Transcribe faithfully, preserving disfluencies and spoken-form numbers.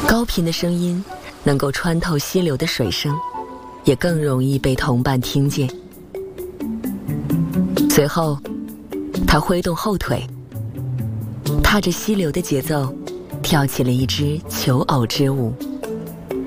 高频的声音能够穿透溪流的水声，也更容易被同伴听见。随后，他挥动后腿，踏着溪流的节奏，跳起了一支求偶之舞。